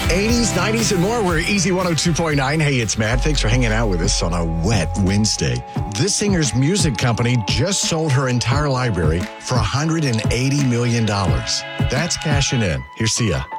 80s, 90s, and more. We're Easy 102.9. Hey, it's Matt. Thanks for hanging out with us on a wet Wednesday. This singer's music company just sold her entire library for $180 million. That's cashing in. Here's Sia.